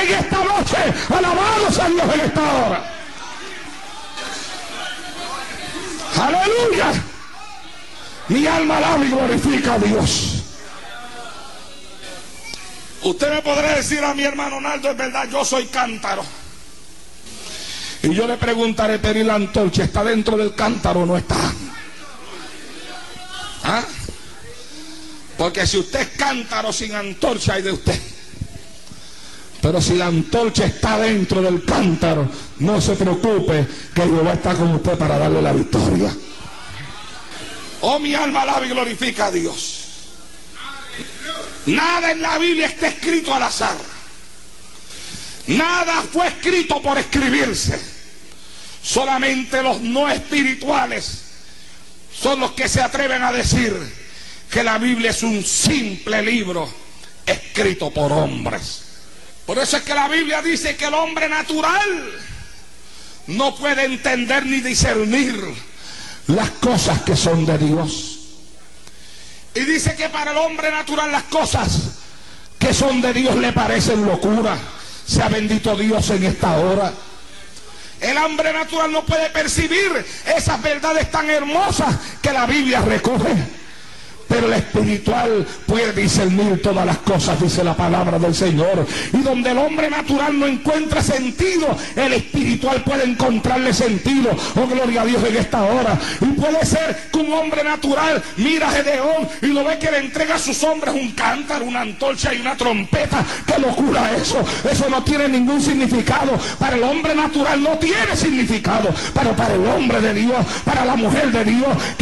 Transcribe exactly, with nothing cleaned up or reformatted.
en esta noche. Alabados a Dios en esta hora. Aleluya. Mi alma alaba y glorifica a Dios. Usted me podrá decir a mi hermano Naldo, es verdad, yo soy cántaro. Y yo le preguntaré, pero ¿y la antorcha está dentro del cántaro o no está? ¿Ah? Porque si usted es cántaro sin antorcha, hay de usted. Pero si la antorcha está dentro del cántaro, no se preocupe, que Jehová está con usted para darle la victoria. Oh, mi alma alaba y glorifica a Dios. Nada en la Biblia está escrito al azar. Nada fue escrito por escribirse. Solamente los no espirituales son los que se atreven a decir que la Biblia es un simple libro escrito por hombres. Por eso es que la Biblia dice que el hombre natural no puede entender ni discernir las cosas que son de Dios. Y dice que para el hombre natural las cosas que son de Dios le parecen locura. Sea bendito Dios en esta hora. El hombre natural no puede percibir esas verdades tan hermosas que la Biblia recoge. Pero el espiritual puede discernir todas las cosas, dice la palabra del Señor. Y donde el hombre natural no encuentra sentido, el espiritual puede encontrarle sentido. Oh, gloria a Dios en esta hora. Y puede ser que un hombre natural mira a Gedeón y lo ve que le entrega a sus hombres un cántaro, una antorcha y una trompeta. ¡Qué locura eso! Eso no tiene ningún significado. Para el hombre natural no tiene significado. Pero para el hombre de Dios, para la mujer de Dios,